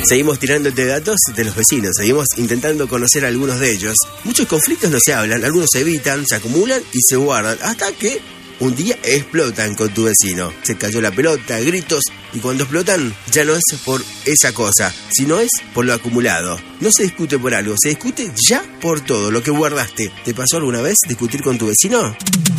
Seguimos tirándote datos de los vecinos, seguimos intentando conocer a algunos de ellos. Muchos conflictos no se hablan, algunos se evitan, se acumulan y se guardan, hasta que un día explotan con tu vecino. Se cayó la pelota, gritos, y cuando explotan ya no es por esa cosa, sino es por lo acumulado. No se discute por algo, se discute ya por todo lo que guardaste. ¿Te pasó alguna vez discutir con tu vecino?